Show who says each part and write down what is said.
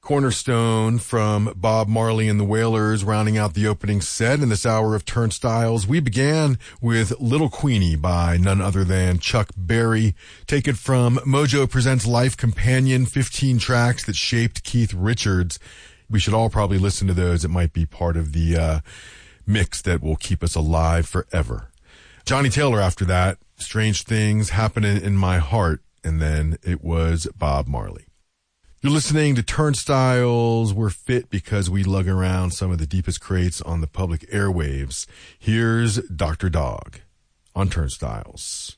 Speaker 1: Cornerstone from Bob Marley and the Wailers rounding out the opening set in this hour of Turnstiles. We began with Little Queenie by none other than Chuck Berry. Take it from Mojo Presents Life Companion, 15 tracks that shaped Keith Richards. We should all probably listen to those. It might be part of the mix that will keep us alive forever. Johnny Taylor after that, Strange Things Happening in My Heart, and then it was Bob Marley. You're listening to Turnstiles. We're fit because we lug around some of the deepest crates on the public airwaves. Here's Dr. Dog on Turnstiles.